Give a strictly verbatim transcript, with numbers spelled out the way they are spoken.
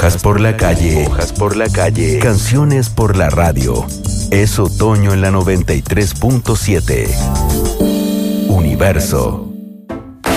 Hojas por la calle. Hojas por la calle. Canciones por la radio. Es otoño en la noventa y tres punto siete. Universo.